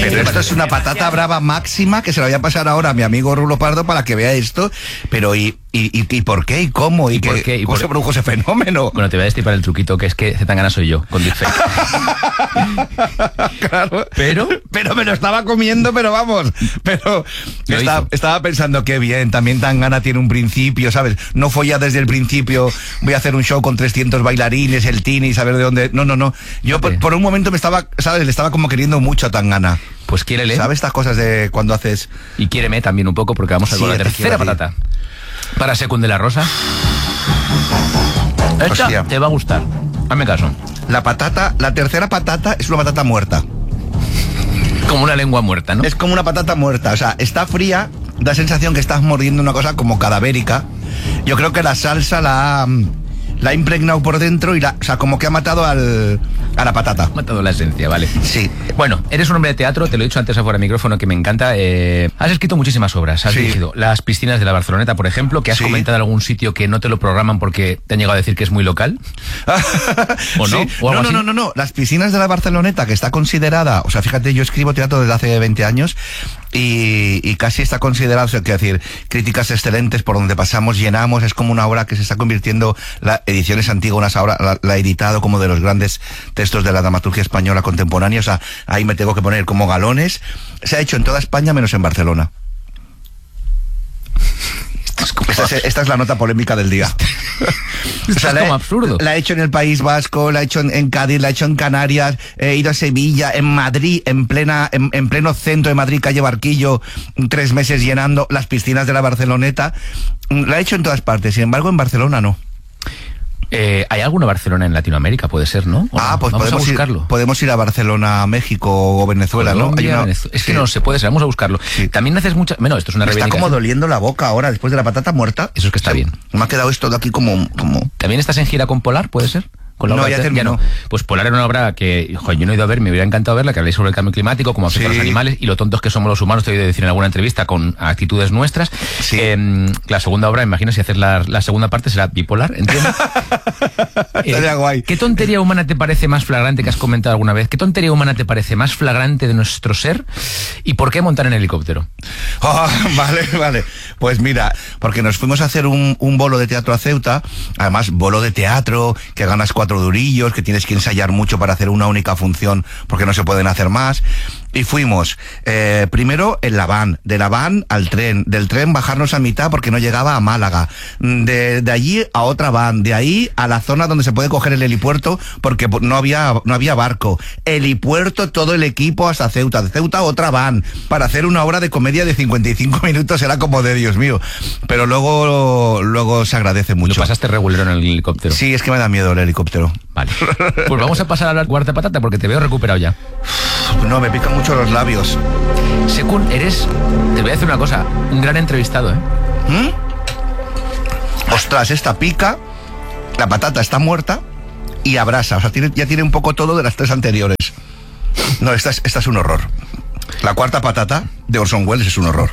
Pero esto es una patata brava máxima que se la voy a pasar ahora a mi amigo Rulo Pardo para que vea esto. Pero ¿y por qué? ¿Y cómo? ¿Y por qué? ¿Cómo se produjo ese fenómeno? Bueno, te voy a destipar el truquito, que es que Zetangana soy yo, con deepfake. Claro. Pero me lo estaba comiendo, pero vamos. Pero estaba pensando que bien, también Tangana tiene un principio, ¿sabes? No fue ya desde el principio, voy a hacer un show con 300 bailarines, el Tini, saber de dónde... No. Yo por un momento me estaba, ¿sabes? Le estaba como queriendo mucho a Tangana. Pues quiérele. ¿Sabes estas cosas de cuando haces...? Y quiéreme también un poco, porque vamos a ir con la tercera patata. Para Secund de la Rosa. Esta te va a gustar. Hazme caso. La tercera patata es una patata muerta. Como una lengua muerta, ¿no? Es como una patata muerta, o sea, está fría, da sensación que estás mordiendo una cosa como cadavérica. Yo creo que la salsa la ha impregnado por dentro y o sea, como que ha matado a la patata. Ha matado la esencia, vale. Sí. Bueno, eres un hombre de teatro, te lo he dicho antes afuera del micrófono, que me encanta. Has escrito muchísimas obras, has dirigido Las piscinas de la Barceloneta, por ejemplo, que has comentado en algún sitio que no te lo programan porque te han llegado a decir que es muy local. ¿O no? ¿O algo así? No. Las piscinas de la Barceloneta, que está considerada, o sea, fíjate, yo escribo teatro desde hace 20 años y casi está considerado, o sea, quiero decir, críticas excelentes por donde pasamos, llenamos, es como una obra que se está convirtiendo, la Ediciones Antígonas ahora la ha editado como de los grandes textos de la dramaturgia española contemporánea, o sea, ahí me tengo que poner como galones. Se ha hecho en toda España menos en Barcelona. Esta es la nota polémica del día. O sea, es como absurdo. La he hecho en el País Vasco, la he hecho en Cádiz, la he hecho en Canarias, he ido a Sevilla, en Madrid, en pleno centro de Madrid, calle Barquillo, 3 meses llenando las piscinas de la Barceloneta. La he hecho en todas partes, sin embargo en Barcelona no. ¿Hay alguna Barcelona en Latinoamérica? Puede ser, ¿no? Pues podemos ir a Barcelona, México o Venezuela, Colombia, ¿no? Es que no se puede ser, vamos a buscarlo. Sí. También haces muchas... Bueno, esto es una reivindicación. Está como doliendo la boca ahora, después de la patata muerta. Eso es que está bien. Me ha quedado esto de aquí como... ¿También estás en gira con Polar, puede ser? No, ya terminó. Pues Polar era una obra que, yo no he ido a ver, me hubiera encantado verla, que habléis sobre el cambio climático, cómo afecta a los animales y lo tontos que somos los humanos, te he oído decir en alguna entrevista, con actitudes nuestras. Sí. La segunda obra, imagino, si haces la segunda parte será bipolar, ¿entiendes? Estaría guay. ¿Qué tontería humana te parece más flagrante, que has comentado alguna vez? ¿Qué tontería humana te parece más flagrante de nuestro ser? ¿Y por qué montar en helicóptero? Vale. Pues mira, porque nos fuimos a hacer un bolo de teatro a Ceuta, además bolo de teatro, que ganas 4 durillos, que tienes que ensayar mucho para hacer una única función porque no se pueden hacer más. Y fuimos primero en la van, de la van al tren, del tren bajarnos a mitad porque no llegaba a Málaga, de allí a otra van, de ahí a la zona donde se puede coger el helipuerto porque no había barco, helipuerto, todo el equipo hasta Ceuta, de Ceuta otra van, para hacer una obra de comedia de 55 minutos, era como de Dios mío, pero luego se agradece mucho. ¿Lo pasaste regulero en el helicóptero? Sí, es que me da miedo el helicóptero. Vale, pues vamos a pasar a la cuarta patata porque te veo recuperado ya. No, me pican mucho los labios. Secund, te voy a decir una cosa, un gran entrevistado, ¿eh? Ostras, esta pica, la patata está muerta y abrasa, o sea, ya tiene un poco todo de las 3 anteriores. No, esta es un horror. La cuarta patata de Orson Welles es un horror.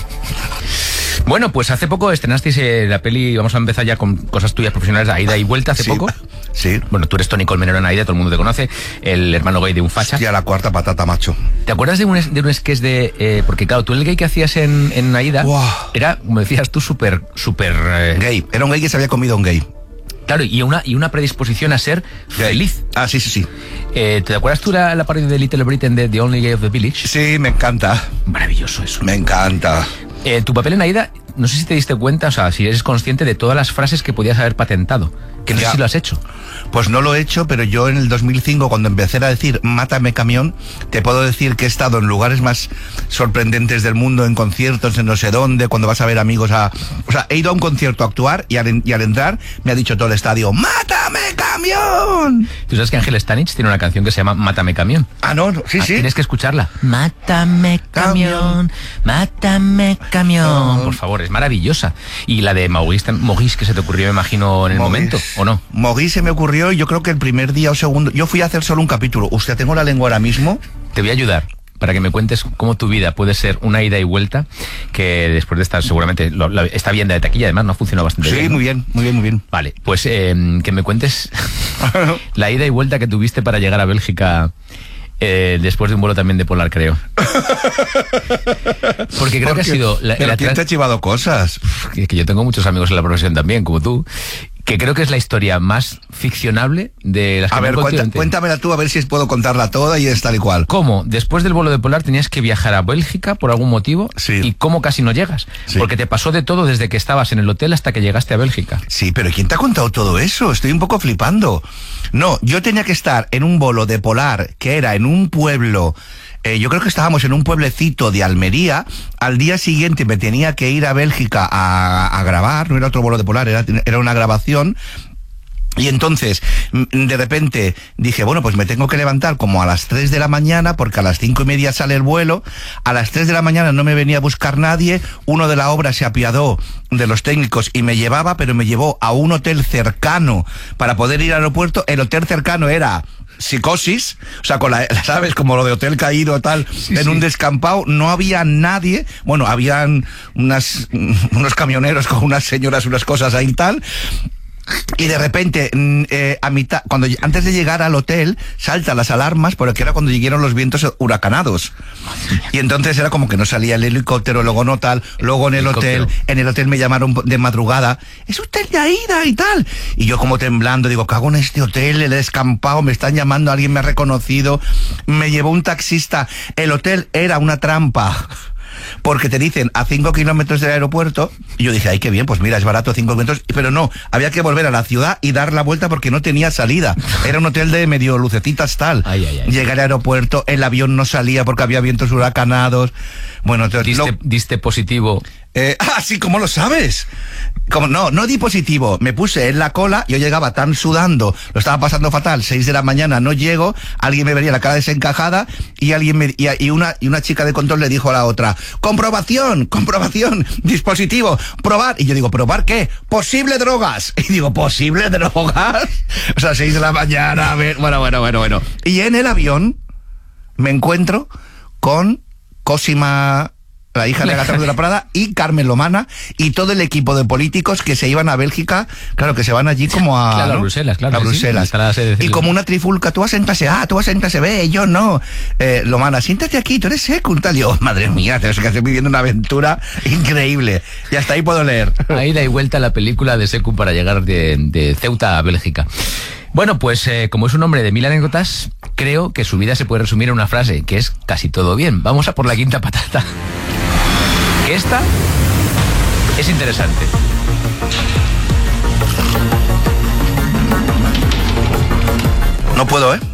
Bueno, pues hace poco estrenasteis la peli, vamos a empezar ya con cosas tuyas profesionales, Aida y Vuelta, hace poco. Sí. Bueno, tú eres Tony Colmenero en Aida, todo el mundo te conoce, el hermano gay de un facha. Hostia, la cuarta patata, macho. ¿Te acuerdas de un sketch de... porque claro, tú el gay que hacías en Aida era, como decías tú, súper... gay, era un gay que se había comido a un gay. Claro, y una predisposición a ser feliz. Ah, sí. ¿Te acuerdas tú la parodia de Little Britain de The Only Gay of the Village? Sí, me encanta. Maravilloso eso. Me encanta. Tu papel en Aida, no sé si te diste cuenta, o sea, si eres consciente de todas las frases que podías haber patentado, que no sé si lo has hecho. Pues no lo he hecho, pero yo en el 2005, cuando empecé a decir mátame camión, te puedo decir que he estado en lugares más sorprendentes del mundo, en conciertos, en no sé dónde, cuando vas a ver amigos o sea, he ido a un concierto a actuar y al entrar me ha dicho todo el estadio, ¡mátame camión! Tú sabes que Ángel Stanich tiene una canción que se llama Mátame camión. No, sí. Tienes que escucharla. Mátame camión, mátame camión. Por favor, es maravillosa. Y la de Maurice que se te ocurrió, me imagino, en el momento, ¿o no? Maurice se me ocurrió, yo creo que el primer día o segundo, yo fui a hacer solo un capítulo. Hostia, tengo la lengua ahora mismo. Te voy a ayudar para que me cuentes cómo tu vida puede ser una ida y vuelta, que después de estar seguramente está bien de taquilla, además no ha funcionado bastante bien. Sí, muy bien. Vale, pues que me cuentes la ida y vuelta que tuviste para llegar a Bélgica Después de un vuelo también de Polar, creo. Porque creo que ha sido... ¿Pero quién te ha chivado cosas? Que yo tengo muchos amigos en la profesión también, como tú, que creo que es la historia más ficcionable de las que... A ver, cuéntamela tú, a ver si puedo contarla toda y es tal y cual. ¿Cómo? Después del vuelo de Polar tenías que viajar a Bélgica por algún motivo, sí. Y cómo casi no llegas. Sí. Porque te pasó de todo desde que estabas en el hotel hasta que llegaste a Bélgica. Sí, pero ¿quién te ha contado todo eso? Estoy un poco flipando. No, yo tenía que estar en un vuelo de Polar que era en un pueblo... yo creo que estábamos en un pueblecito de Almería. Al día siguiente me tenía que ir a Bélgica a grabar, no era otro vuelo de Polar, era una grabación. Y entonces, de repente, dije, bueno, pues me tengo que levantar como a las 3 de la mañana, porque a las 5:30 sale el vuelo. A las 3 de la mañana no me venía a buscar nadie. Uno de la obra se apiadó de los técnicos y me llevaba, pero me llevó a un hotel cercano para poder ir al aeropuerto. El hotel cercano era... Psicosis, o sea, con ¿sabes? Como lo de hotel caído tal, sí, en un descampado, no había nadie, bueno, habían unos camioneros con unas señoras, unas cosas ahí tal, y de repente, a mitad, antes de llegar al hotel, saltan las alarmas, porque era cuando llegaron los vientos huracanados. Y entonces era como que no salía el helicóptero, luego no tal, luego en el hotel me llamaron de madrugada, es usted de Aida y tal. Y yo como temblando, digo, cago en este hotel, el descampado, me están llamando, alguien me ha reconocido, me llevó un taxista, el hotel era una trampa. Porque te dicen a 5 kilómetros del aeropuerto, y yo dije, ay, qué bien, pues mira, es barato 5 kilómetros, pero no, había que volver a la ciudad y dar la vuelta porque no tenía salida. Era un hotel de medio lucecitas tal. Llegué al aeropuerto, el avión no salía porque había vientos huracanados. Bueno, ¿Diste positivo? Sí, ¿cómo lo sabes? No di positivo, me puse en la cola, yo llegaba tan sudando, lo estaba pasando fatal, 6 de la mañana, no llego, alguien me vería la cara desencajada y una chica de control le dijo a la otra, comprobación, dispositivo, probar, y yo digo, ¿probar qué? Posible drogas, y digo, ¿posible drogas? O sea, 6 de la mañana, a ver, bueno. Y en el avión me encuentro con Cosima, la hija de Agatha de la Prada, y Carmen Lomana, y todo el equipo de políticos que se iban a Bélgica, claro, que se van allí como a... Claro, ¿no? a Bruselas, claro. A Bruselas. Sí, y como una trifulca, tú vas en clase A, tú vas en clase B, yo no. Lomana, siéntate aquí, tú eres secund, tal. Y yo, madre mía, tengo que estoy viviendo una aventura increíble. Y hasta ahí puedo leer. Ahí da y vuelta la película de Secund para llegar de Ceuta a Bélgica. Bueno, pues como es un hombre de 1000 anécdotas, creo que su vida se puede resumir en una frase, que es casi todo bien. Vamos a por la quinta patata. Esta es interesante. No puedo, ¿eh?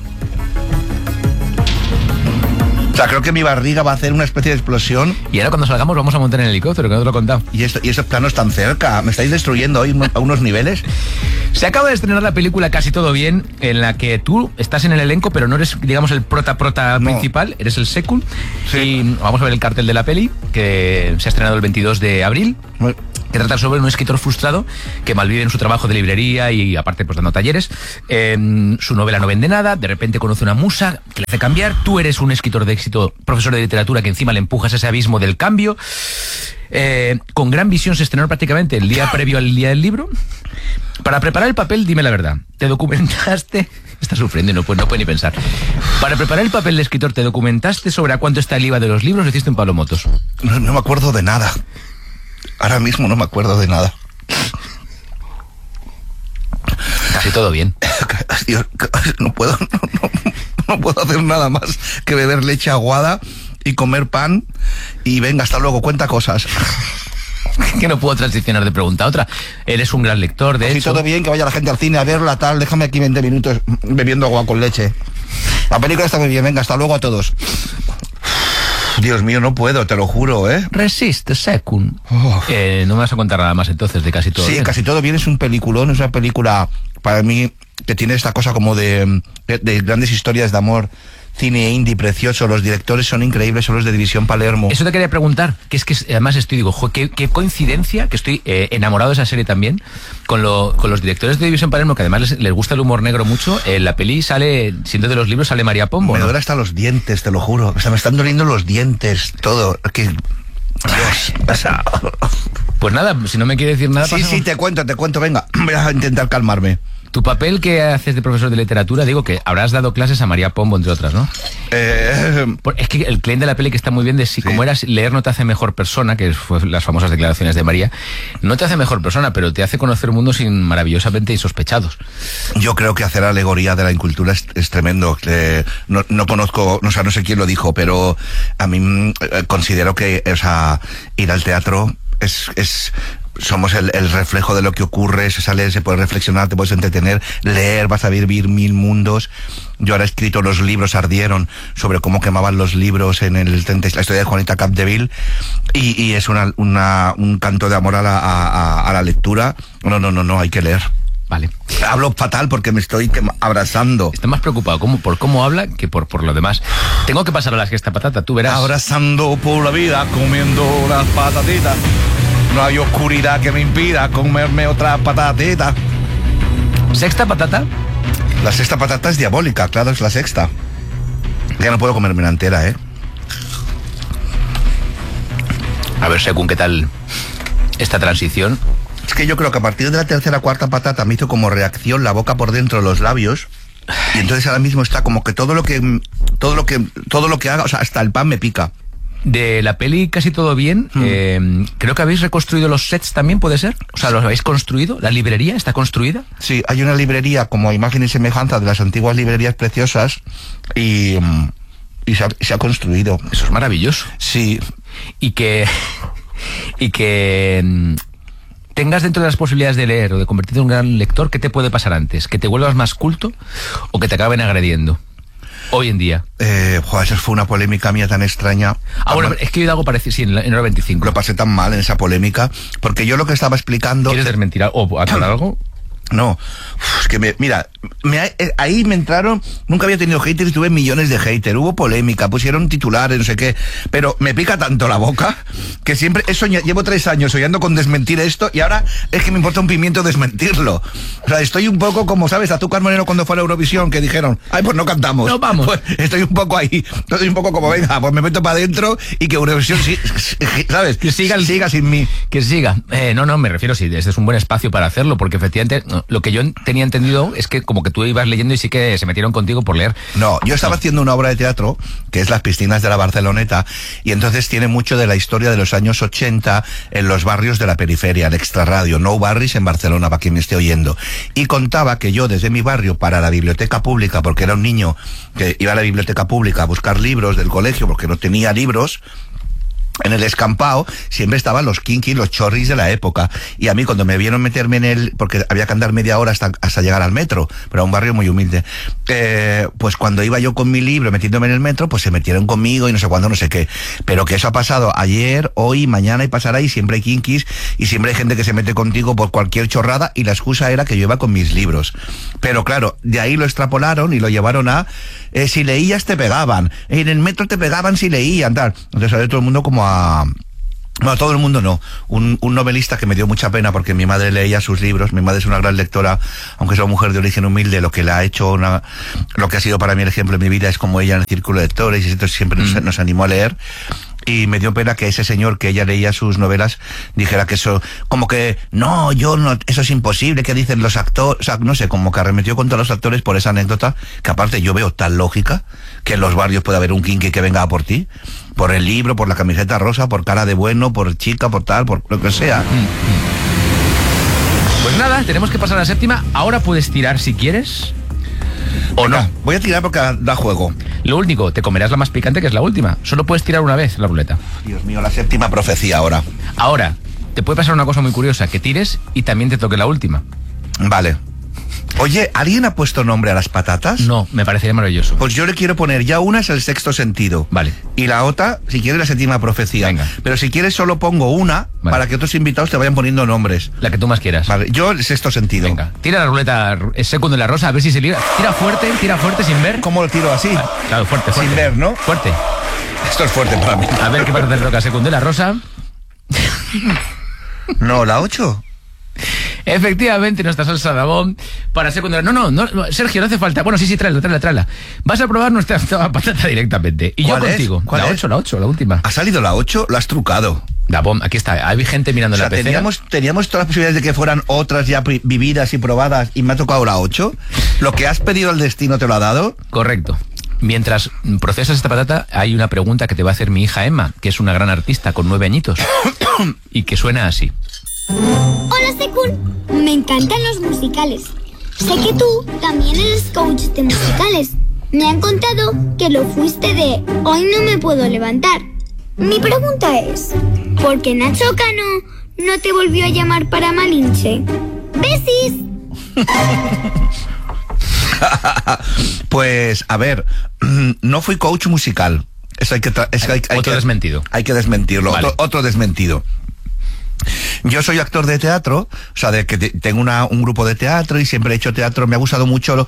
O sea, creo que mi barriga va a hacer una especie de explosión. Y ahora cuando salgamos vamos a montar en el helicóptero, que no te lo he contado. Y esos planos tan cerca, me estáis destruyendo hoy a unos niveles. Se acaba de estrenar la película Casi todo bien, en la que tú estás en el elenco, pero no eres, digamos, el prota principal, eres el secund. Sí. Y vamos a ver el cartel de la peli, que se ha estrenado el 22 de abril. Que trata sobre un escritor frustrado que malvive en su trabajo de librería y aparte pues dando talleres. Su novela no vende nada, de repente conoce una musa que le hace cambiar. Tú eres un escritor de éxito, profesor de literatura, que encima le empujas a ese abismo del cambio. Con gran visión se estrenó prácticamente el día previo al día del libro. Para preparar el papel, dime la verdad, ¿te documentaste? Estás sufriendo y no puede ni pensar. Para preparar el papel de escritor, ¿te documentaste sobre a cuánto está el IVA de los libros o hiciste un Pablo Motos? No me acuerdo de nada. Ahora mismo no me acuerdo de nada. Casi todo bien. Dios, no puedo hacer nada más que beber leche aguada y comer pan y venga, hasta luego, cuenta cosas. Que no puedo transicionar de pregunta a otra. Eres un gran lector, de hecho. Sí, todo bien, que vaya la gente al cine a verla, tal, déjame aquí 20 minutos bebiendo agua con leche. La película está muy bien, venga, hasta luego a todos. Dios mío, no puedo, te lo juro, ¿eh? Resiste, secund. No me vas a contar nada más entonces de Casi todo bien. Sí, Casi todo bien es un peliculón, es una película para mí que tiene esta cosa como de grandes historias de amor, cine indie precioso, los directores son increíbles, son los de División Palermo. Eso te quería preguntar, que es que además digo, qué coincidencia, que estoy enamorado de esa serie también, con los directores de División Palermo, que además les gusta el humor negro mucho. En la peli sale, siendo de los libros, sale María Pombo. Me duele hasta los dientes, te lo juro. O sea, me están doliendo los dientes, todo. Dios, pasa. Pues nada, si no me quiere decir nada... Sí, te cuento, venga, voy a intentar calmarme. Tu papel que haces de profesor de literatura, digo que habrás dado clases a María Pombo, entre otras, ¿no? Es que el claim de la peli que está muy bien de si como eras, leer no te hace mejor persona, que fue las famosas declaraciones de María, no te hace mejor persona, pero te hace conocer mundos maravillosamente insospechados. Yo creo que hacer alegoría de la incultura es tremendo. No conozco, no sé quién lo dijo, pero a mí considero que, o sea, ir al teatro somos el reflejo de lo que ocurre, se sale, se puede reflexionar, te puedes entretener, leer, vas a vivir mil mundos. Yo ahora he escrito Los libros ardieron, sobre cómo quemaban los libros en la historia de Juanita Capdeville, y es un canto de amor a la lectura. No, hay que leer. Vale. Hablo fatal porque me estoy abrazando. Está más preocupado por cómo habla que por lo demás. Tengo que pasar a la sexta patata, tú verás. Abrazando por la vida, comiendo las patatitas. No hay oscuridad que me impida comerme otra patatita. ¿Sexta patata? La sexta patata es diabólica, claro, es la sexta. Ya no puedo comerme la entera, ¿eh? A ver, según qué tal esta transición. Es que yo creo que a partir de la tercera, cuarta patata me hizo como reacción la boca por dentro de los labios. Y entonces ahora mismo está como que todo lo que haga, o sea, hasta el pan me pica. De la peli Casi todo bien, creo que habéis reconstruido los sets también, ¿puede ser? O sea, ¿los habéis construido? ¿La librería está construida? Sí, hay una librería como imagen y semejanza de las antiguas librerías preciosas y se ha construido. Eso es maravilloso. Sí. Y que tengas dentro de las posibilidades de leer o de convertirte en un gran lector, ¿qué te puede pasar antes? ¿Que te vuelvas más culto o que te acaben agrediendo? Hoy en día. Esa fue una polémica mía tan extraña. Bueno, es que yo algo parecido, sí, en Hora 25. Lo pasé tan mal en esa polémica, porque yo lo que estaba explicando... ¿Quieres desmentir o aclarar algo? No, es que ahí me entraron, nunca había tenido haters y tuve millones de haters, hubo polémica, pusieron titulares, no sé qué, pero me pica tanto la boca que siempre llevo 3 años soñando con desmentir esto y ahora es que me importa un pimiento desmentirlo. O sea, estoy un poco como, ¿sabes? Azúcar Moreno cuando fue a la Eurovisión, que dijeron, ay, pues no cantamos. No vamos. Pues estoy un poco ahí, estoy un poco como, venga, pues me meto para adentro y que Eurovisión, ¿sabes? Que siga sin mí. Que siga. No, me refiero, sí, este es un buen espacio para hacerlo, porque efectivamente... Lo que yo tenía entendido es que como que tú ibas leyendo y sí que se metieron contigo por leer. No, yo estaba haciendo una obra de teatro que es Las piscinas de la Barceloneta y entonces tiene mucho de la historia de los años 80 en los barrios de la periferia, el extrarradio, No Barris en Barcelona, para quien me esté oyendo. Y contaba que yo desde mi barrio para la biblioteca pública, porque era un niño que iba a la biblioteca pública a buscar libros del colegio porque no tenía libros, en el escampado siempre estaban los kinkis, los chorris de la época. Y a mí cuando me vieron meterme porque había que andar media hora hasta llegar al metro, pero a un barrio muy humilde, pues cuando iba yo con mi libro metiéndome en el metro, pues se metieron conmigo y no sé cuándo, no sé qué. Pero que eso ha pasado ayer, hoy, mañana y pasará, y siempre hay kinkis y siempre hay gente que se mete contigo por cualquier chorrada, y la excusa era que yo iba con mis libros. Pero claro, de ahí lo extrapolaron y lo llevaron a si leías te pegaban, en el metro te pegaban si leían, tal. Entonces ahora todo el mundo como bueno, todo el mundo no. Un novelista que me dio mucha pena porque mi madre leía sus libros. Mi madre es una gran lectora, aunque es una mujer de origen humilde. Lo que le ha hecho lo que ha sido para mí el ejemplo de mi vida es como ella en el círculo de lectores, y entonces siempre nos animó a leer. Y me dio pena que ese señor que ella leía sus novelas dijera que eso, como que, no, eso es imposible, que dicen los actores, o sea, no sé, como que arremetió contra los actores por esa anécdota, que aparte yo veo tan lógica, que en los barrios puede haber un kinky que venga a por ti, por el libro, por la camiseta rosa, por cara de bueno, por chica, por tal, por lo que sea. Pues nada, tenemos que pasar a la séptima. Ahora puedes tirar si quieres. ¿O no? Voy a tirar porque da juego. Lo único, te comerás la más picante, que es la última. Solo puedes tirar una vez la ruleta. Dios mío, la séptima profecía ahora. Ahora, te puede pasar una cosa muy curiosa, que tires y también te toque la última. Vale. Oye, ¿alguien ha puesto nombre a las patatas? No, me parecería maravilloso. Pues yo le quiero poner, ya una es el sexto sentido. Vale. Y la otra, si quieres, la séptima profecía. Venga. Pero si quieres solo pongo una, vale, para que otros invitados te vayan poniendo nombres. La que tú más quieras. Vale, yo el sexto sentido. Venga, tira la ruleta segundo de la rosa, a ver si se libra. Tira fuerte sin ver. ¿Cómo lo tiro así? Claro, fuerte. Sin ver, ¿no? Fuerte. Esto es fuerte para mí. A ver qué pasa del roca segundo de la rosa. No, la 8. Efectivamente, nuestra salsa de abón para secundaria. No, Sergio, no hace falta. Bueno, sí, tráela. Vas a probar nuestra patata directamente. Y yo contigo. ¿Cuál la es? 8, la última. ¿Ha salido la 8? La has trucado. Aquí está, hay gente mirando la pecera. Teníamos todas las posibilidades de que fueran otras ya vividas y probadas y me ha tocado la 8. ¿Lo que has pedido al destino te lo ha dado? Correcto. Mientras procesas esta patata, hay una pregunta que te va a hacer mi hija Emma, que es una gran artista con 9 añitos, y que suena así. Hola, Sekun. Me encantan los musicales. Sé que tú también eres coach de musicales. Me han contado que lo fuiste de Hoy no me puedo levantar. Mi pregunta es, ¿por qué Nacho Cano no te volvió a llamar para Malinche? ¡Besis! Pues, a ver, no fui coach musical. Eso otro desmentido. Hay que desmentirlo, vale. Otro desmentido. Yo soy actor de teatro, o sea, de que tengo un grupo de teatro y siempre he hecho teatro. Me ha gustado mucho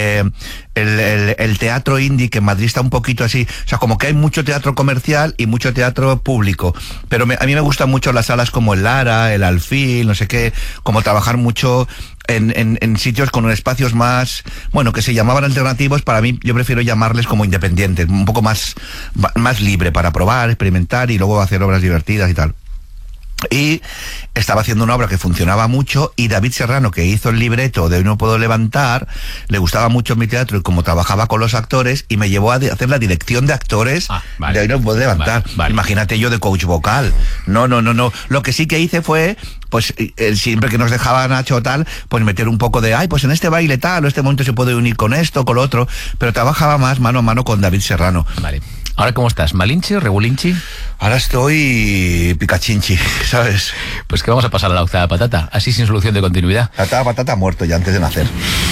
el teatro indie, que en Madrid está un poquito así. O sea, como que hay mucho teatro comercial y mucho teatro público. Pero a mí me gustan mucho las salas como el Lara, el Alfil, no sé qué, como trabajar mucho en sitios con espacios más, bueno, que se llamaban alternativos. Para mí, yo prefiero llamarles como independientes, un poco más libre para probar, experimentar y luego hacer obras divertidas y tal. Y estaba haciendo una obra que funcionaba mucho y David Serrano, que hizo el libreto de Hoy no puedo levantar, le gustaba mucho mi teatro y como trabajaba con los actores y me llevó a hacer la dirección de actores de Hoy no puedo levantar. Vale. Imagínate yo de coach vocal. No. Lo que sí que hice fue, pues siempre que nos dejaba Nacho tal, pues meter un poco de, pues en este baile tal, o este momento se puede unir con esto, con lo otro, pero trabajaba más mano a mano con David Serrano. Vale. ¿Ahora cómo estás? ¿Malinche o regulinchi? Ahora estoy picachinchi, ¿sabes? Pues que vamos a pasar a la octava patata, así sin solución de continuidad. La octava patata ha muerto ya antes de nacer.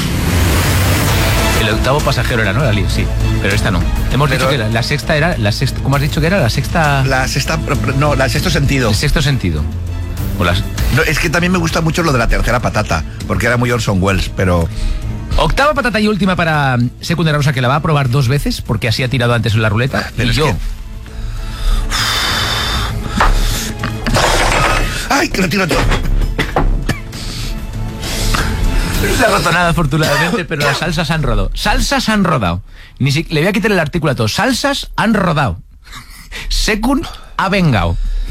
El octavo pasajero era, ¿no? La sí, pero esta no. Hemos dicho que la sexta era, ¿cómo has dicho que era? La sexta... La sexto sentido. El sexto sentido. No, es que también me gusta mucho lo de la tercera patata, porque era muy Orson Welles, pero... Octava patata y última para Secundaria Rosa, que la va a probar 2 veces, porque así ha tirado antes en la ruleta. Pero y yo... ¡Ay, que lo tiro todo! No se ha roto nada, afortunadamente, pero las salsas han rodado. Salsas han rodado. Le voy a quitar el artículo a todo. Salsas han rodado. Secund ha vengado.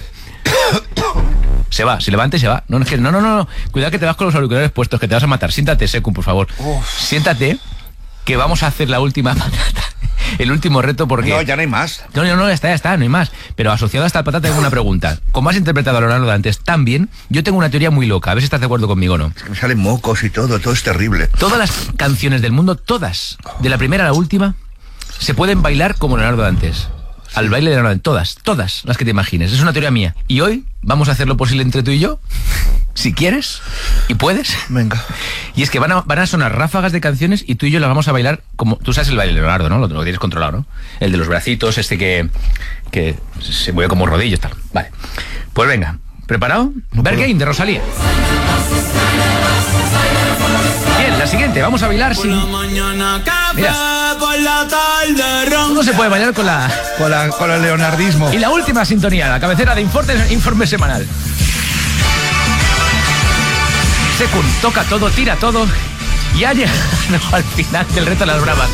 Se va, se levanta y se va. No. Cuidado que te vas con los auriculares puestos, que te vas a matar. Siéntate, Secund, por favor. Siéntate, que vamos a hacer la última patata. El último reto, porque... No, ya no hay más. No, ya está, no hay más. Pero asociado a esta patata tengo una pregunta. Como has interpretado a Leonardo Dantes tan bien, yo tengo una teoría muy loca. A ver si estás de acuerdo conmigo o no. Es que me salen mocos y todo es terrible. Todas las canciones del mundo, todas, de la primera a la última, se pueden bailar como Leonardo Dantes. Al baile de Leonardo Dantes. Todas las que te imagines. Es una teoría mía. Y hoy vamos a hacer lo posible entre tú y yo, si quieres y puedes. Venga. Y es que van a sonar ráfagas de canciones y tú y yo las vamos a bailar como... Tú sabes el baile de Leonardo, ¿no? Lo tienes controlado, ¿no? El de los bracitos, que se mueve como rodillos, tal. Vale. Pues venga. ¿Preparado? Berghain, de Rosalía. Bien, la siguiente. Vamos a bailar sin... Mira. No se puede bailar con el leonardismo. Y la última sintonía, la cabecera de informe semanal. Secund toca todo, tira todo y ha llegado al final del reto de las bravas.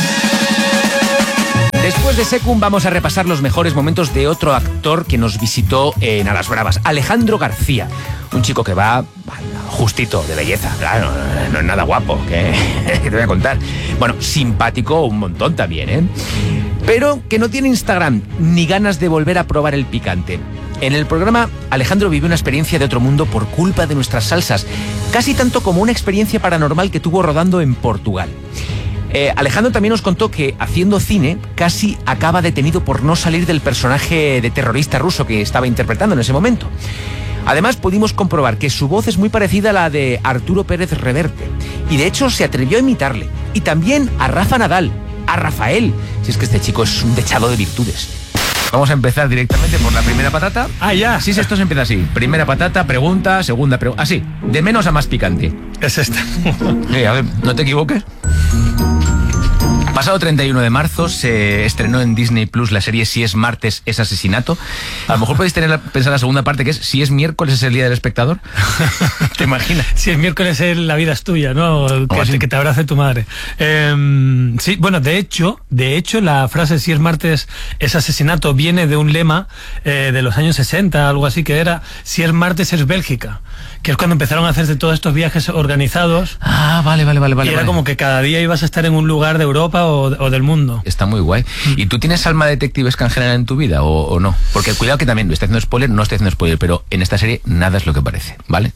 Después de Secund vamos a repasar los mejores momentos de otro actor que nos visitó en A las Bravas, Alejandro García. Un chico que va justito de belleza, claro, no es nada guapo, que te voy a contar. Bueno, simpático un montón también, ¿eh? Pero que no tiene Instagram ni ganas de volver a probar el picante. En el programa, Alejandro vivió una experiencia de otro mundo por culpa de nuestras salsas, casi tanto como una experiencia paranormal que tuvo rodando en Portugal. Alejandro también nos contó que, haciendo cine, casi acaba detenido por no salir del personaje de terrorista ruso que estaba interpretando en ese momento. Además, pudimos comprobar que su voz es muy parecida a la de Arturo Pérez Reverte, y de hecho se atrevió a imitarle, y también a Rafa Nadal, a Rafael, si es que este chico es un dechado de virtudes. Vamos a empezar directamente por la primera patata. Ah, ya. Sí, esto se empieza así. Primera patata, pregunta, segunda pregunta. Así, de menos a más picante. Es esta. A ver, no te equivoques. Pasado 31 de marzo se estrenó en Disney Plus la serie Si es martes es asesinato. A lo mejor podéis pensar la segunda parte, que es si es miércoles es el día del espectador. ¿Te imaginas? Si es miércoles la vida es tuya, ¿no? Que te abrace tu madre. Sí, bueno, de hecho, la frase si es martes es asesinato viene de un lema de los años 60, algo así, que era si es martes es Bélgica, que es cuando empezaron a hacerse todos estos viajes organizados. Ah, vale. Y era como que cada día ibas a estar en un lugar de Europa o del mundo. Está muy guay. ¿Y tú tienes alma detectivesca en general en tu vida o no? Porque cuidado que también, estoy haciendo spoiler, no estoy haciendo spoiler, pero en esta serie nada es lo que parece, ¿vale?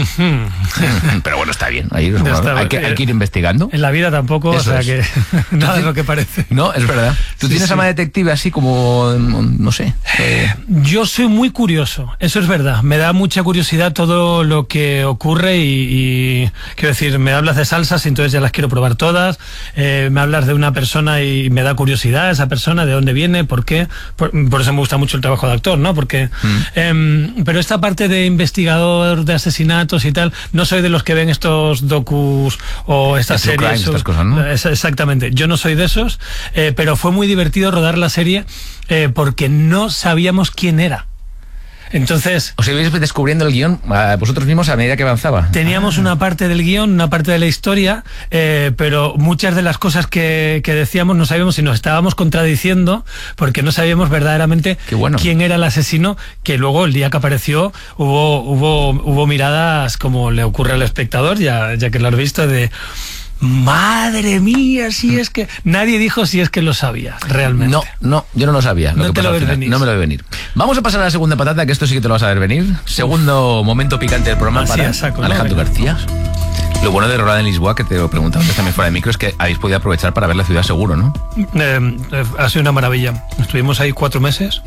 Pero bueno, está bien. Hay que ir investigando. En la vida tampoco, eso, o sea que nada es lo que parece. No, es verdad. ¿Tú tienes alma detective así como, no sé? Yo soy muy curioso, eso es verdad. Me da mucha curiosidad todo lo que ocurre y quiero decir, me hablas de salsas y entonces ya las quiero probar todas. Me hablas de una persona y me da curiosidad esa persona, de dónde viene, por qué. Por eso me gusta mucho el trabajo de actor, ¿no? Porque pero esta parte de investigador de asesinatos y tal, no soy de los que ven estos docus o estas series. Crime, estas cosas, ¿no? Exactamente, yo no soy de esos, pero fue muy divertido rodar la serie porque no sabíamos quién era. Entonces, ¿os ibais descubriendo el guión vosotros mismos a medida que avanzaba? Teníamos una parte del guión, una parte de la historia, pero muchas de las cosas que decíamos no sabíamos si nos estábamos contradiciendo, porque no sabíamos verdaderamente quién era el asesino, que luego el día que apareció hubo miradas como le ocurre al espectador, ya que lo has visto, de... Madre mía, si es que... Nadie dijo si es que lo sabía, realmente. No, yo no lo sabía. No te lo ves venir. No me lo ve venir. Vamos a pasar a la segunda patata, que esto sí que te lo vas a ver venir. Segundo momento picante del programa para Alejandro García. Lo bueno de rodar en Lisboa, que te lo preguntaba antes también fuera de micro, es que habéis podido aprovechar para ver la ciudad seguro, ¿no? Ha sido una maravilla. Estuvimos ahí 4 meses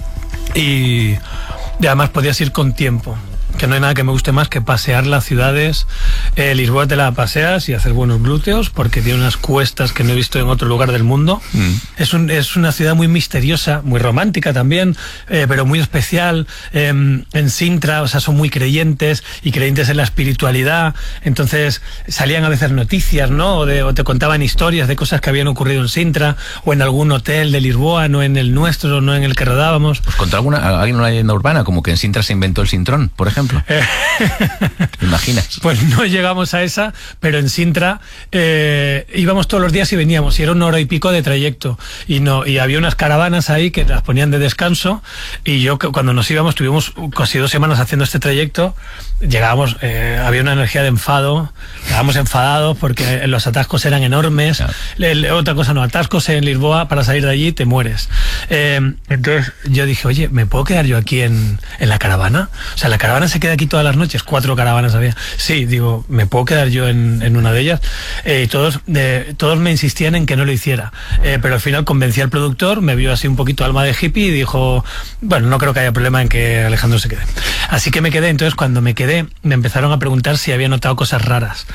y además podías ir con tiempo. Que no hay nada que me guste más que pasear las ciudades. Lisboa te la paseas y hacer buenos glúteos porque tiene unas cuestas que no he visto en otro lugar del mundo. Es una ciudad muy misteriosa, muy romántica también, pero muy especial. En Sintra, o sea, son muy creyentes y creyentes en la espiritualidad. Entonces salían a veces noticias, ¿no? O te contaban historias de cosas que habían ocurrido en Sintra o en algún hotel de Lisboa, no en el nuestro, no en el que rodábamos. ¿Os contó alguien una leyenda urbana, como que en Sintra se inventó el sintrón, por ejemplo? ¿Te imaginas? Pues no llegamos a esa, pero en Sintra íbamos todos los días y veníamos, y era 1 hora y pico de trayecto, y había unas caravanas ahí que las ponían de descanso, y yo cuando nos íbamos, tuvimos casi 2 semanas haciendo este trayecto, llegábamos, había una energía de enfado, estábamos enfadados porque los atascos eran enormes. Otra cosa no, atascos en Lisboa, para salir de allí te mueres. Entonces yo dije, oye, ¿me puedo quedar yo aquí en la caravana? O sea, la caravana se queda aquí todas las noches, 4 caravanas había. Sí, digo, ¿me puedo quedar yo en una de ellas? Y todos me insistían en que no lo hiciera, pero al final convencí al productor, me vio así un poquito alma de hippie y dijo, bueno, no creo que haya problema en que Alejandro se quede. Así que me quedé. Entonces cuando me quedé, me empezaron a preguntar si había notado cosas raras,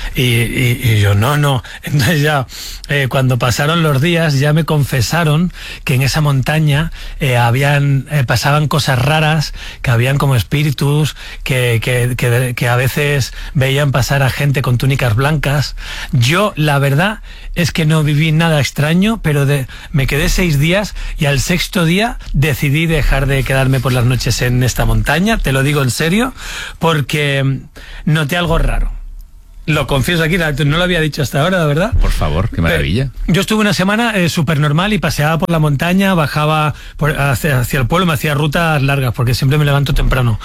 y yo no. Entonces ya cuando pasaron los días ya me confesaron que en esa montaña pasaban cosas raras, que habían como espíritus, que a veces veían pasar a gente con túnicas blancas. Yo la verdad es que no viví nada extraño, pero me quedé 6 días y al 6.º día decidí dejar de quedarme por las noches en esta montaña, te lo digo en serio, porque noté algo raro. Lo confieso aquí, no lo había dicho hasta ahora, la verdad. Por favor, qué maravilla. Yo estuve una semana súper normal y paseaba por la montaña, bajaba hacia el pueblo, me hacía rutas largas porque siempre me levanto temprano.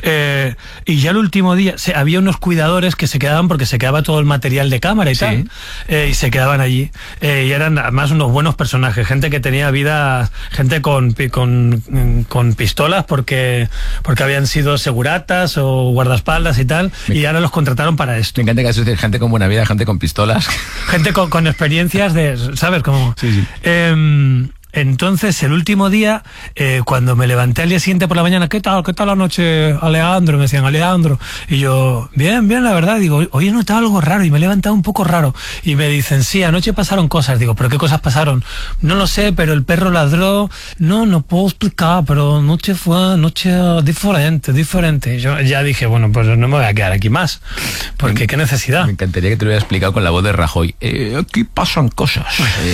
Y ya el último día había unos cuidadores que se quedaban porque se quedaba todo el material de cámara y tal. Y se quedaban allí. Y eran además unos buenos personajes, gente que tenía vida, gente con pistolas porque habían sido seguratas o guardaespaldas y tal, y ahora los contrataron para esto. Me encanta que es gente con buena vida, gente con pistolas. Gente con experiencias de, ¿sabes? Como, sí. Entonces, el último día, cuando me levanté al día siguiente por la mañana, ¿qué tal la noche, Alejandro? Me decían, Alejandro. Y yo, bien, la verdad. Digo, hoy he notado algo raro y me he levantado un poco raro. Y me dicen, sí, anoche pasaron cosas. Digo, ¿pero qué cosas pasaron? No lo sé, pero el perro ladró. No puedo explicar, pero anoche fue diferente. Y yo ya dije, bueno, pues no me voy a quedar aquí más. Porque qué necesidad. Me encantaría que te lo hubiera explicado con la voz de Rajoy. Aquí pasan cosas.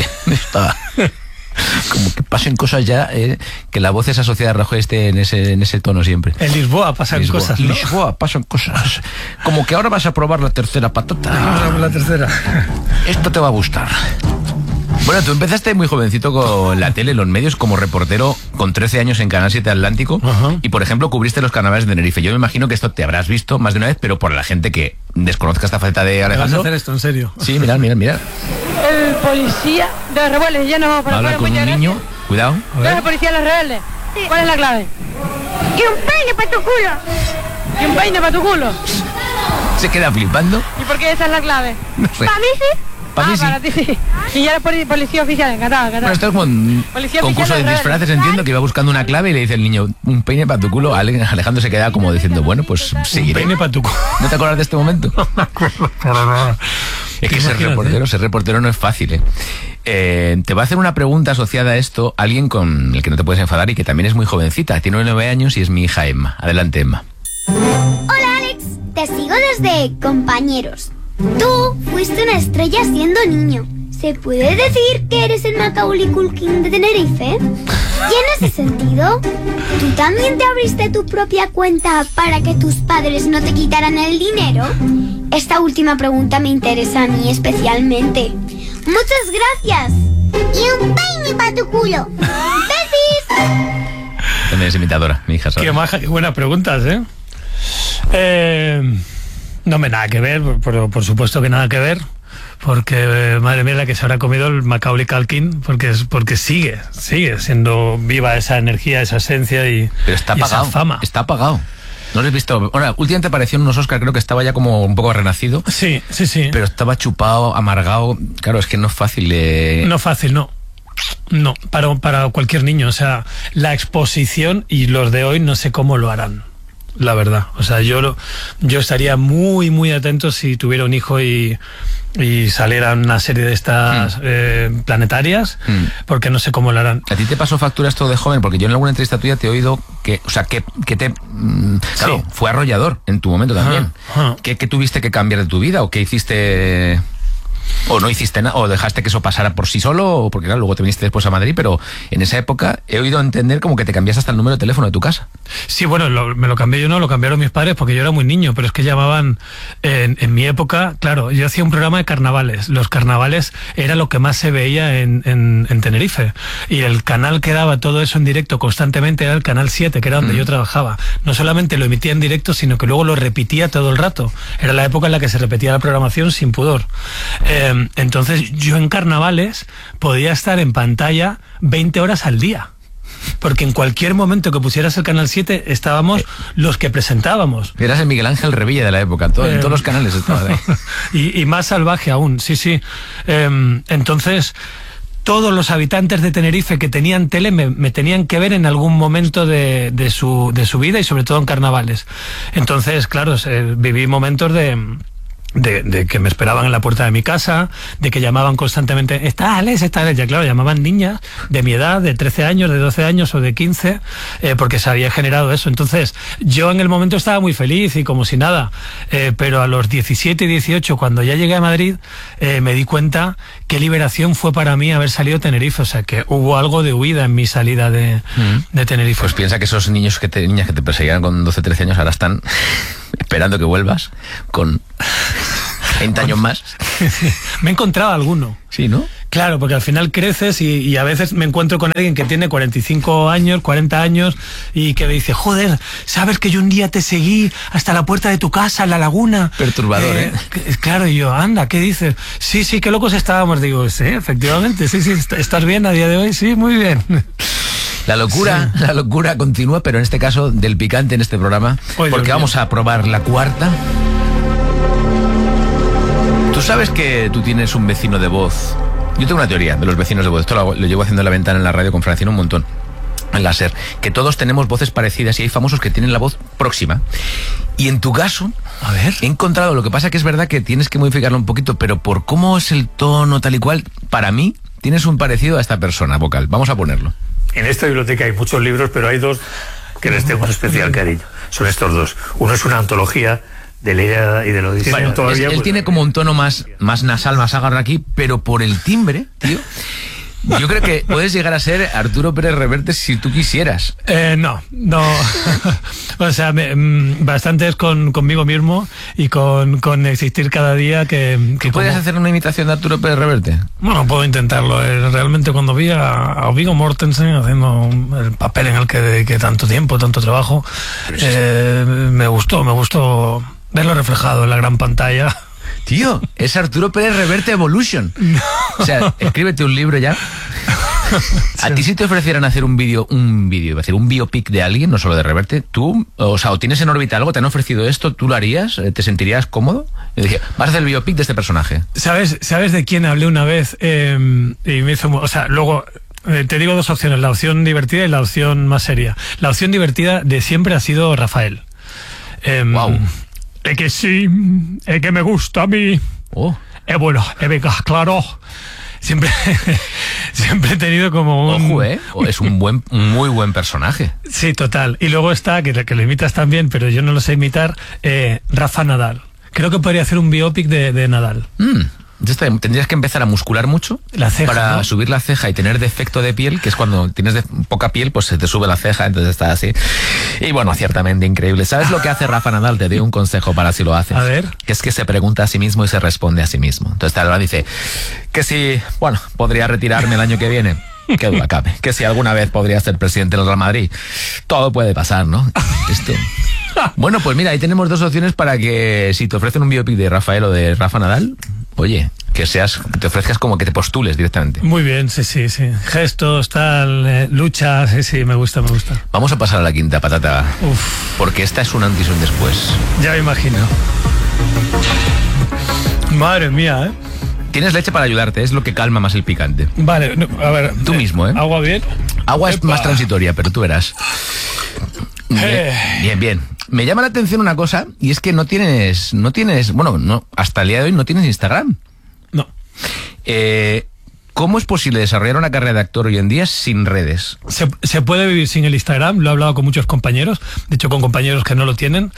Como que pasen cosas ya, que la voz es asociada a Rajoy esté en ese tono siempre. En Lisboa pasan cosas, ¿no? Lisboa pasan cosas. Como que ahora vas a probar la tercera patata. La tercera. Esto te va a gustar. Bueno, tú empezaste muy jovencito con la tele, los medios, como reportero con 13 años en Canal 7 Atlántico. Uh-huh. Y, por ejemplo, cubriste los carnavales de Tenerife. Yo me imagino que esto te habrás visto más de una vez, pero por la gente que desconozca esta faceta de Alejandro. ¿Vas a hacer esto en serio? Sí, mirad. El policía de los rebeldes, ya no para habla con un niño, cuidado. ¿Qué es el policía de los rebeldes? Sí. ¿Cuál es la clave? ¡Y un peine para tu culo! ¿Y un peine para tu culo? Se queda flipando. ¿Y por qué esa es la clave? No sé. ¿Para mí sí? Para mí sí. Para ti sí. Y ya eres policía oficial, encantado. Bueno, esto es como un Policía concurso oficial de de disfraces, rebeldes. entiendo, que iba buscando una clave y le dice el niño, un peine para tu culo. Alejandro se queda como diciendo, bueno, pues seguiré. Peine para tu culo. ¿No te acuerdas de este momento? No me acuerdo para nada. Es que ser reportero no es fácil, te va a hacer una pregunta asociada a esto alguien con el que no te puedes enfadar y que también es muy jovencita. Tiene 9 años y es mi hija Emma. Adelante, Emma. Hola, Alex. Te sigo desde Compañeros. Tú fuiste una estrella siendo niño. ¿Se puede decir que eres el Macaulay Culkin de Tenerife? Y en ese sentido, ¿tú también te abriste tu propia cuenta para que tus padres no te quitaran el dinero? Esta última pregunta me interesa a mí especialmente. ¡Muchas gracias! ¡Y un peine para tu culo! ¡Besis! También es imitadora, mi hija. ¿Sabes? Qué maja, qué buenas preguntas, no me nada que ver, por supuesto que nada que ver. Porque, madre mía, la que se habrá comido el Macaulay Culkin, porque sigue siendo viva esa energía, esa esencia y, pero está y apagado, esa fama. Está apagado. No lo he visto. Ahora, últimamente apareció en unos Oscar, creo que estaba ya como un poco renacido. Sí. Pero estaba chupado, amargado. Claro, es que no es fácil. No fácil, no. No, para cualquier niño. O sea, la exposición y los de hoy no sé cómo lo harán. La verdad, o sea, yo estaría muy, muy atento si tuviera un hijo y saliera una serie de estas planetarias, porque no sé cómo lo harán. ¿A ti te pasó factura esto de joven? Porque yo en alguna entrevista tuya te he oído que te... claro, Sí. fue arrollador en tu momento también. Ajá. ¿Qué tuviste que cambiar de tu vida? ¿O qué hiciste...? ¿O no hiciste nada? ¿O dejaste que eso pasara por sí solo? Porque claro, luego te viniste después a Madrid, pero en esa época he oído entender como que te cambiaste hasta el número de teléfono de tu casa. Sí, bueno, me lo cambié yo, no, lo cambiaron mis padres porque yo era muy niño, pero es que llamaban, en mi época, claro, yo hacía un programa de carnavales. Los carnavales era lo que más se veía en Tenerife. Y el canal que daba todo eso en directo constantemente era el Canal 7, que era donde yo trabajaba. No solamente lo emitía en directo, sino que luego lo repetía todo el rato. Era la época en la que se repetía la programación sin pudor. Entonces yo en carnavales podía estar en pantalla 20 horas al día. Porque en cualquier momento que pusieras el Canal 7 estábamos los que presentábamos. Eras el Miguel Ángel Revilla de la época, en todos los canales estaba ahí. y más salvaje aún, sí. Entonces, todos los habitantes de Tenerife que tenían tele me tenían que ver en algún momento de su vida y sobre todo en carnavales. Entonces, claro, viví momentos de que me esperaban en la puerta de mi casa, de que llamaban constantemente, está Alex, ya claro, llamaban niñas de mi edad, de 13 años, de 12 años o de 15, porque se había generado eso. Entonces, yo en el momento estaba muy feliz y como si nada, pero a los 17 y 18, cuando ya llegué a Madrid, me di cuenta qué liberación fue para mí haber salido de Tenerife, o sea, que hubo algo de huida en mi salida de Tenerife. Pues piensa que esos niñas que te perseguían con 12, 13 años ahora están esperando que vuelvas con 20 años más. Me he encontrado alguno. Sí, ¿no? Claro, porque al final creces y a veces me encuentro con alguien que tiene 45 años, 40 años y que me dice, joder, ¿sabes que yo un día te seguí hasta la puerta de tu casa, en la laguna? Perturbador, Claro, y yo, anda, ¿qué dices? Sí, qué locos estábamos. Digo, sí, efectivamente, sí, ¿estás bien a día de hoy? Sí, muy bien. La locura continúa, pero en este caso del picante en este programa, porque vamos a probar la cuarta. ¿Tú sabes que tú tienes un vecino de voz Yo tengo una teoría de los vecinos de voz. Esto lo llevo haciendo en la ventana en la radio con Francino un montón. En la SER, que todos tenemos voces parecidas y hay famosos que tienen la voz próxima. Y en tu caso, a ver, he encontrado, lo que pasa que es verdad que tienes que modificarlo un poquito, pero por cómo es el tono tal y cual, para mí tienes un parecido a esta persona vocal. Vamos a ponerlo. En esta biblioteca hay muchos libros, pero hay dos que les tengo un especial cariño. Son estos dos. Uno es una antología de la Ilíada y de la Odisea. Bueno, todavía, él tiene como un tono más nasal, más agarrado aquí, pero por el timbre, tío... Yo creo que puedes llegar a ser Arturo Pérez Reverte si tú quisieras. No. O sea, bastante es conmigo mismo y con existir cada día que ¿Puedes hacer una imitación de Arturo Pérez Reverte? Bueno, puedo intentarlo. Realmente cuando vi a Viggo Mortensen haciendo el papel en el que dediqué tanto tiempo, tanto trabajo, me gustó verlo reflejado en la gran pantalla. Tío, es Arturo Pérez Reverte Evolution. No. O sea, escríbete un libro ya. A ti si te ofrecieran hacer un biopic de alguien, no solo de Reverte, tú, o tienes en órbita algo, te han ofrecido esto, ¿tú lo harías? ¿Te sentirías cómodo? Y dije, vas a hacer el biopic de este personaje. ¿Sabes de quién hablé una vez? Y me hizo, luego te digo dos opciones, la opción divertida y la opción más seria. La opción divertida de siempre ha sido Rafael. Wow. Es que sí, es que me gusta a mí. Oh. Bueno, venga, claro. Siempre he tenido como un... Ojo, es un muy buen personaje. Sí, total. Y luego está, que lo imitas también, pero yo no lo sé imitar, Rafa Nadal. Creo que podría hacer un biopic de Nadal. Tendrías que empezar a muscular mucho la ceja, para ¿no? subir la ceja y tener defecto de piel, que es cuando tienes poca piel, pues se te sube la ceja, entonces está así. Y bueno, ciertamente increíble. ¿Sabes lo que hace Rafa Nadal? Te doy un consejo para si lo haces. A ver. Que es que se pregunta a sí mismo y se responde a sí mismo. Entonces tal vez dice que si, podría retirarme el año que viene. Qué duda cabe. Que si alguna vez podría ser presidente del Real Madrid. Todo puede pasar, ¿no? Esto. Bueno, pues mira, ahí tenemos dos opciones para que si te ofrecen un biopic de Rafael o de Rafa Nadal, oye, que te ofrezcas como que te postules directamente. Muy bien, sí. Gestos, tal, lucha, sí, me gusta. Vamos a pasar a la quinta patata. Uf. Porque esta es un antes y un después. Ya me imagino. Madre mía, ¿eh? Tienes leche para ayudarte, es lo que calma más el picante. Vale, a ver. Tú mismo, ¿eh? ¿Agua bien? Agua es más transitoria, pero tú verás. Bien. Me llama la atención una cosa, y es que no tienes, hasta el día de hoy no tienes Instagram. No. ¿Cómo es posible desarrollar una carrera de actor hoy en día sin redes? Se puede vivir sin el Instagram, lo he hablado con muchos compañeros, de hecho con compañeros que no lo tienen.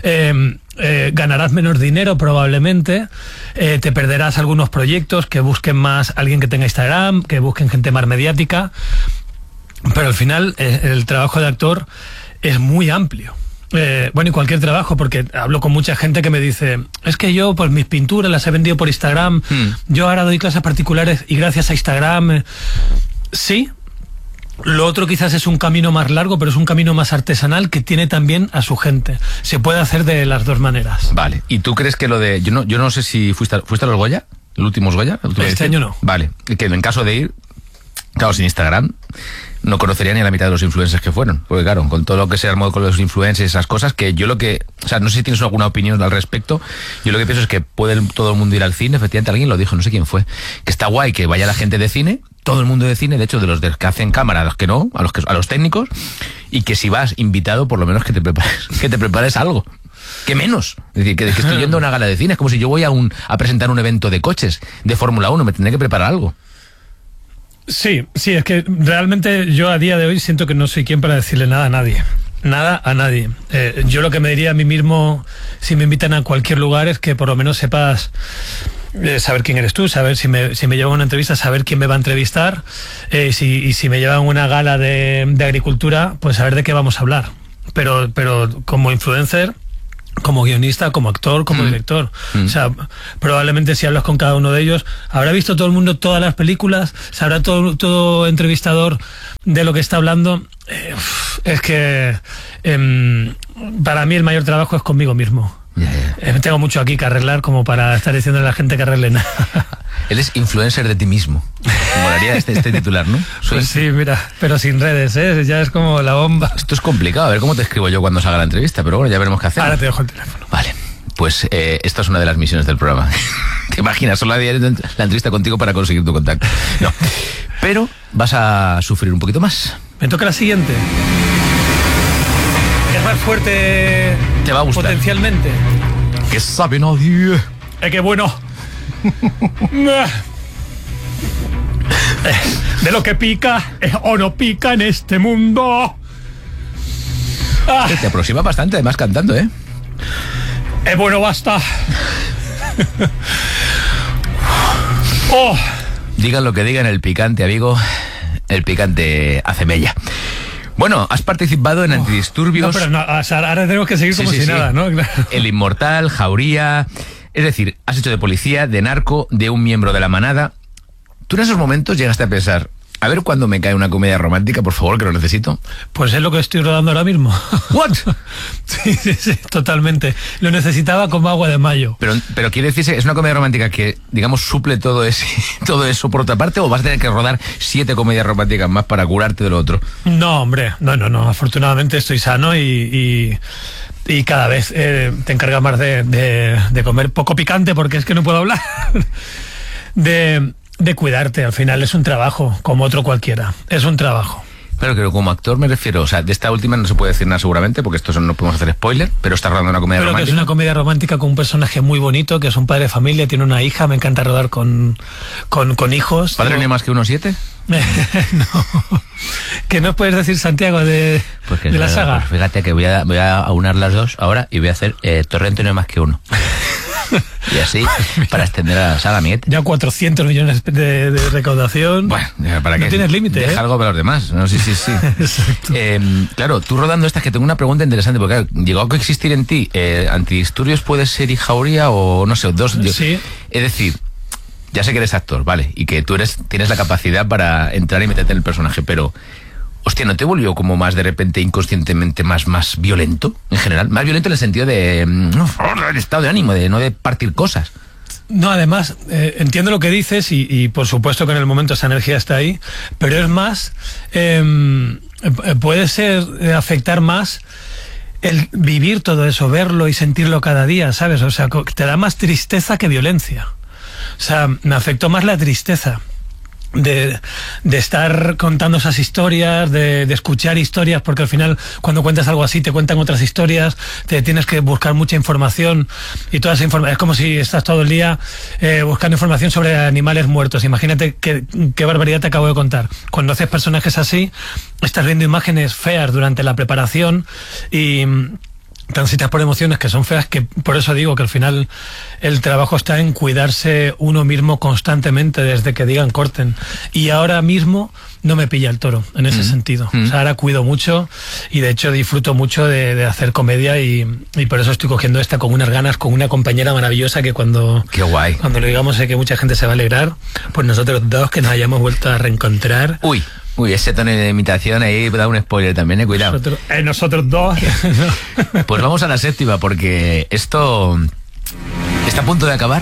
Ganarás menos dinero probablemente, te perderás algunos proyectos que busquen más alguien que tenga Instagram, que busquen gente más mediática, pero al final el trabajo de actor es muy amplio. Y cualquier trabajo, porque hablo con mucha gente que me dice, es que yo pues mis pinturas las he vendido por Instagram, yo ahora doy clases particulares y gracias a Instagram, sí. Lo otro quizás es un camino más largo, pero es un camino más artesanal que tiene también a su gente. Se puede hacer de las dos maneras. Vale, ¿y tú crees que lo de... Yo no sé si fuiste a los Goya, el último Goya? Este año no. Vale, que en caso de ir, claro, sin Instagram... no conocería ni a la mitad de los influencers que fueron. Porque claro, con todo lo que se armó con los influencers y esas cosas, que yo no sé si tienes alguna opinión al respecto, yo lo que pienso es que puede todo el mundo ir al cine, efectivamente alguien lo dijo, no sé quién fue, que está guay que vaya la gente de cine, todo el mundo de cine, de hecho de los que hacen cámara, a los que no, a los técnicos, y que si vas invitado, por lo menos que te prepares algo. ¿Qué menos? Es decir, que estoy yendo a una gala de cine, es como si yo voy a presentar un evento de coches, de Fórmula 1, me tendré que preparar algo. Sí, es que realmente yo a día de hoy siento que no soy quien para decirle nada a nadie. Nada a nadie. Yo lo que me diría a mí mismo si me invitan a cualquier lugar es que por lo menos sepas saber quién eres tú, saber si me llevan a una entrevista, saber quién me va a entrevistar, y si me llevan a una gala de agricultura, pues saber de qué vamos a hablar. Pero como influencer, como guionista, como actor, como director. O sea, probablemente si hablas con cada uno de ellos, habrá visto todo el mundo todas las películas, sabrá todo entrevistador de lo que está hablando. Es que para mí el mayor trabajo es conmigo mismo. Tengo mucho aquí que arreglar como para estar diciendo a la gente que arregle nada. Él es influencer de ti mismo. Me molaría este titular, ¿no? Pues sí, mira, pero sin redes, ¿eh? Ya es como la bomba. Esto es complicado, a ver cómo te escribo yo cuando salga la entrevista, pero bueno, ya veremos qué hacer. Ahora te dejo el teléfono. Vale. Pues esta es una de las misiones del programa. ¿Te imaginas? Solo la entrevista contigo para conseguir tu contacto. No. Pero vas a sufrir un poquito más. Me toca la siguiente. Es más fuerte. Te va a gustar. Potencialmente. ¿Qué sabe nadie? ¡Qué bueno! De lo que pica o no pica en este mundo. Te aproxima bastante, además cantando, ¿eh? Bueno, basta. Oh. Digan lo que digan, el picante, amigo, el picante hace mella. Bueno, has participado en Antidisturbios. No, pero no, ahora tenemos que seguir como si nada, ¿no? Claro. El Inmortal, Jauría. Es decir, has hecho de policía, de narco, de un miembro de la manada. ¿Tú en esos momentos llegaste a pensar, a ver cuándo me cae una comedia romántica, por favor, que lo necesito? Pues es lo que estoy rodando ahora mismo. ¿What? Sí, totalmente. Lo necesitaba como agua de mayo. Pero quiere decirse, ¿es una comedia romántica que, digamos, suple todo eso por otra parte, o vas a tener que rodar 7 comedias románticas más para curarte de lo otro? No, hombre, no. Afortunadamente estoy sano y cada vez te encargas más de comer poco picante, porque es que no puedo hablar. De cuidarte, al final es un trabajo, como otro cualquiera. Es un trabajo. Pero que como actor me refiero, o sea, de esta última no se puede decir nada seguramente, porque esto no podemos hacer spoiler, pero está rodando una comedia romántica. Pero que es una comedia romántica con un personaje muy bonito, que es un padre de familia, tiene una hija, me encanta rodar con hijos. ¿Padre no más que 1,7? No. ¿Qué nos puedes decir, Santiago, de la saga? Pues fíjate que voy a aunar las dos ahora y voy a hacer Torrente no más que 1. Y así, para extender a la saga, amiguete. Ya 400 millones de recaudación. Bueno, ¿para qué? No tienes límite, Deja algo para los demás. No, sí. Exacto. Claro, tú rodando estas, que tengo una pregunta interesante, porque claro, ¿llegó a coexistir en ti Antidisturbios puede ser y Jauría o no sé, dos? Sí. Es decir, ya sé que eres actor, ¿vale? Y que tú tienes la capacidad para entrar y meterte en el personaje, pero... Hostia, ¿no te volvió como más de repente inconscientemente más violento en general? Más violento en el sentido de el estado de ánimo, de no de partir cosas. No, además, entiendo lo que dices y por supuesto que en el momento esa energía está ahí, pero es más, puede ser afectar más el vivir todo eso, verlo y sentirlo cada día, ¿sabes? O sea, te da más tristeza que violencia. O sea, me afectó más la tristeza. De estar contando esas historias, de escuchar historias, porque al final cuando cuentas algo así te cuentan otras historias, te tienes que buscar mucha información y toda esa información, es como si estás todo el día buscando información sobre animales muertos. Imagínate qué barbaridad te acabo de contar. Cuando haces personajes así, estás viendo imágenes feas durante la preparación y... transitas por emociones que son feas, que por eso digo que al final el trabajo está en cuidarse uno mismo constantemente desde que digan corten. Y ahora mismo no me pilla el toro en ese sentido. O sea, ahora cuido mucho y de hecho disfruto mucho de hacer comedia y por eso estoy cogiendo esta con unas ganas, con una compañera maravillosa que Qué guay. Cuando lo digamos sé que mucha gente se va a alegrar, pues nosotros dos que nos hayamos vuelto a reencontrar. Uy, ese tono de imitación ahí da un spoiler también, cuidado. Nosotros dos. Pues vamos a la 7ª, porque esto está a punto de acabar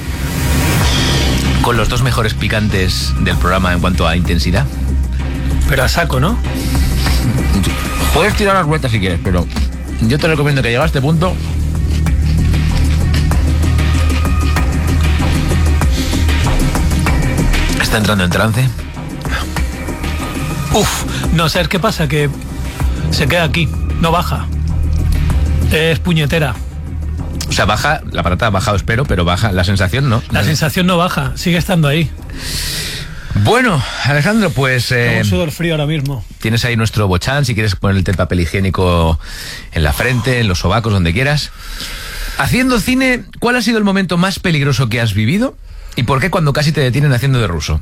con los 2 mejores picantes del programa en cuanto a intensidad. Pero a saco, ¿no? Puedes tirar las vueltas si quieres, pero yo te recomiendo que llegue a este punto. Está entrando en trance. No, ¿sabes qué pasa? Que se queda aquí, no baja. Es puñetera. O sea, baja, la patata ha bajado, espero, pero baja, la sensación no. La sensación no baja, sigue estando ahí. Bueno, Alejandro, pues... un sudor frío ahora mismo. Tienes ahí nuestro bochán, si quieres ponerte el papel higiénico en la frente, en los sobacos, donde quieras. Haciendo cine, ¿cuál ha sido el momento más peligroso que has vivido? ¿Y por qué cuando casi te detienen haciendo de ruso?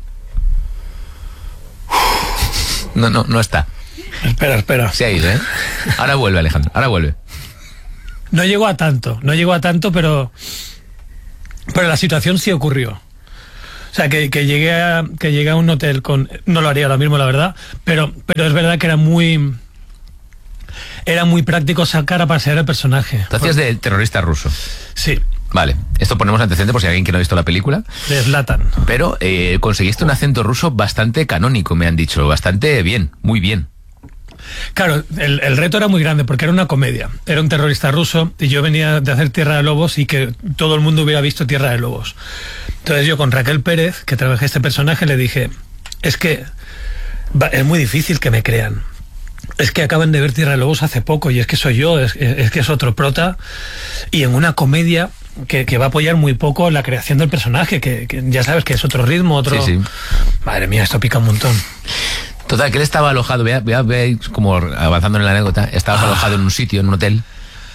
No está. Espera. Se ha ido, ¿eh? Ahora vuelve, Alejandro, ahora vuelve. No llegó a tanto, pero la situación sí ocurrió. O sea, que llegué a un hotel con... No lo haría ahora mismo, la verdad, pero es verdad que era muy práctico sacar a pasear el personaje. ¿Tú hacías de terrorista ruso? Sí. Vale, esto ponemos antecedente por si hay alguien que no ha visto la película. De Zlatan. Pero conseguiste un acento ruso bastante canónico, me han dicho, bastante bien, muy bien. Claro, el reto era muy grande porque era una comedia. Era un terrorista ruso y yo venía de hacer Tierra de Lobos y que todo el mundo hubiera visto Tierra de Lobos. Entonces yo con Raquel Pérez, que trabajé este personaje, le dije, es que es muy difícil que me crean. Es que acaban de ver Tierra de Lobos hace poco y es que soy yo, es que es otro prota, y en una comedia que va a apoyar muy poco la creación del personaje, que ya sabes que es otro ritmo, otro... Sí. Madre mía, esto pica un montón. Total, que él estaba alojado, voy a ir como avanzando en la anécdota, estabas alojado en un sitio, en un hotel.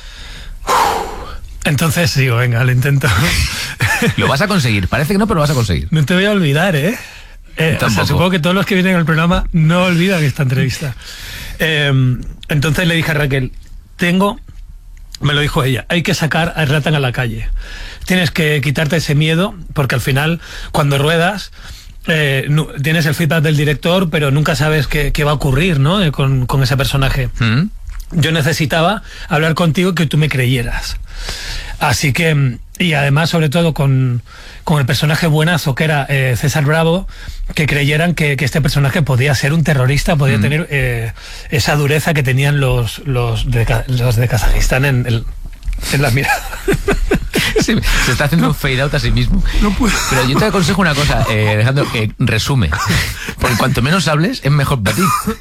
Entonces digo, venga, lo intento. Lo vas a conseguir, parece que no, pero lo vas a conseguir. No te voy a olvidar, ¿eh? O sea, supongo que todos los que vienen al programa no olvidan esta entrevista. Entonces le dije a Raquel, me lo dijo ella, hay que sacar a Zlatan a la calle. Tienes que quitarte ese miedo, porque al final, cuando ruedas, tienes el feedback del director, pero nunca sabes qué va a ocurrir, ¿no? Con ese personaje. Yo necesitaba hablar contigo y que tú me creyeras. Así que, y además, sobre todo con el personaje buenazo que era César Bravo, que creyeran que este personaje podía ser un terrorista, podía tener esa dureza que tenían los de Kazajistán en la mirada. Sí, se está haciendo un fade out a sí mismo. No puedo. Pero yo te aconsejo una cosa, Alejandro, resume. Porque cuanto menos hables, es mejor para ti.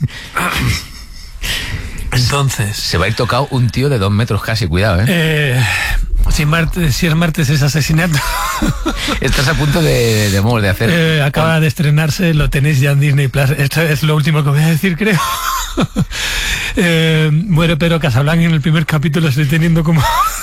Entonces... Se va a ir tocado un tío de 2 metros casi, cuidado, si es martes es asesinato. Estás a punto de hacer... acaba de estrenarse, lo tenéis ya en Disney Plus. Esto es lo último que voy a decir, creo. Muere Pedro Casablanca en el primer capítulo, estoy teniendo como...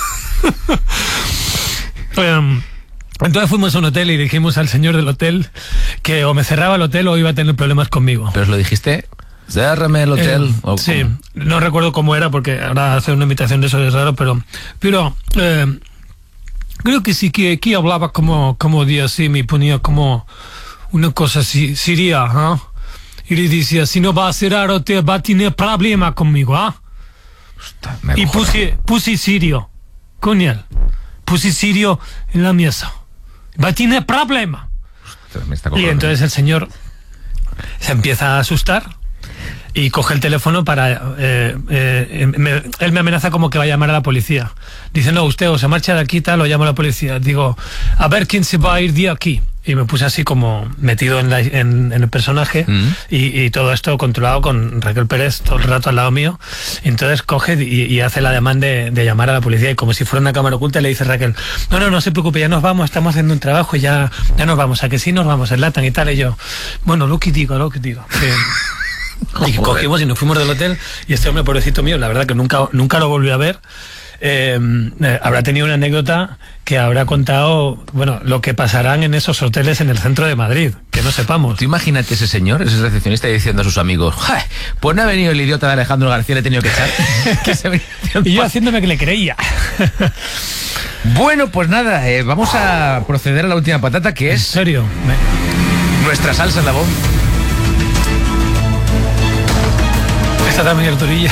Entonces fuimos a un hotel y dijimos al señor del hotel que o me cerraba el hotel o iba a tener problemas conmigo. ¿Pero os lo dijiste? Cérrame el hotel. Sí, no recuerdo cómo era porque ahora hacer una invitación de eso es raro, pero creo que sí que aquí hablaba como de así, me ponía como una cosa así, siria, ¿eh? Y le decía, si no va a cerrar el hotel va a tener problema conmigo, ¿ah? Y puse sirio con él, puse sirio en la mesa, va a tener problema. Y entonces el señor se empieza a asustar y coge el teléfono para... él me amenaza como que va a llamar a la policía. Dice, no, usted o se marcha de aquí tal o llamo a la policía. Digo, a ver quién se va a ir de aquí. Y me puse así como metido en el personaje y todo esto controlado con Raquel Pérez todo el rato al lado mío. Y entonces coge y hace el ademán de llamar a la policía y como si fuera una cámara oculta le dice Raquel, no se preocupe, ya nos vamos, estamos haciendo un trabajo y ya nos vamos, a que sí nos vamos, Zlatan y tal. Y yo, bueno, lo que digo. Y cogimos y nos fuimos del hotel y este hombre, pobrecito mío, la verdad que nunca lo volví a ver. Habrá tenido una anécdota que habrá contado, bueno, lo que pasarán en esos hoteles en el centro de Madrid, que no sepamos. Tú imagínate ese señor, ese recepcionista diciendo a sus amigos, pues no ha venido el idiota de Alejandro García, le he tenido que echar. Y yo haciéndome que le creía. Bueno, pues nada, vamos a proceder a la última patata, que es... ¿En serio? Nuestra salsa en la voz. Esta también Arturilla.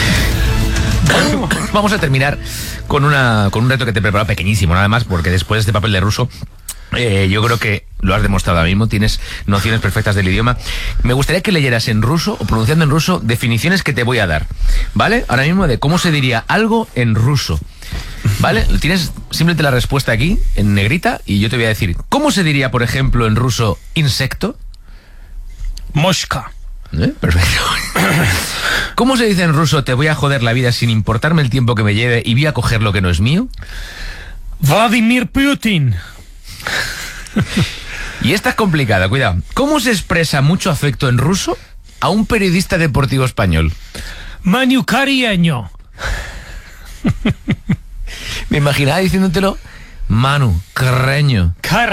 Vamos a terminar con un reto que te he preparado pequeñísimo, nada más, porque después de este papel de ruso, yo creo que lo has demostrado ahora mismo, tienes nociones perfectas del idioma. Me gustaría que leyeras en ruso, o pronunciando en ruso, definiciones que te voy a dar, ¿vale? Ahora mismo de cómo se diría algo en ruso, ¿vale? Tienes simplemente la respuesta aquí, en negrita, y yo te voy a decir, ¿cómo se diría, por ejemplo, en ruso, insecto? Mosca. Perfecto. ¿Cómo se dice en ruso te voy a joder la vida sin importarme el tiempo que me lleve y voy a coger lo que no es mío? Vladimir Putin. Y esta es complicada, cuidado. ¿Cómo se expresa mucho afecto en ruso a un periodista deportivo español? Manu Carreño. Me imaginaba diciéndotelo Manu Carreño.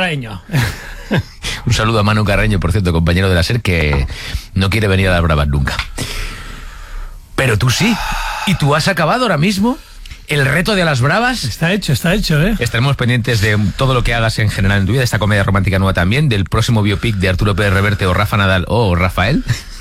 Un saludo a Manu Carreño, por cierto, compañero de la SER, que no quiere venir a las bravas nunca. Pero tú sí. Y tú has acabado ahora mismo el reto de las bravas. Está hecho, ¿eh? Estaremos pendientes de todo lo que hagas en general en tu vida, de esta comedia romántica nueva también, del próximo biopic de Arturo Pérez Reverte o Rafa Nadal o Rafael.